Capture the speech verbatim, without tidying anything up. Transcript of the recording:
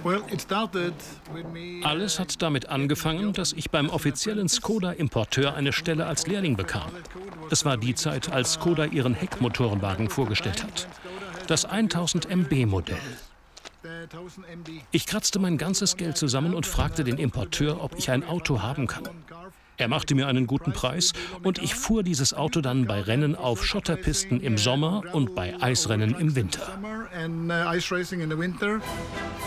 Alles hat damit angefangen, dass ich beim offiziellen Skoda-Importeur eine Stelle als Lehrling bekam. Es war die Zeit, als Skoda ihren Heckmotorenwagen vorgestellt hat. Das tausend M B-Modell. Ich kratzte mein ganzes Geld zusammen und fragte den Importeur, ob ich ein Auto haben kann. Er machte mir einen guten Preis und ich fuhr dieses Auto dann bei Rennen auf Schotterpisten im Sommer und bei Eisrennen im Winter.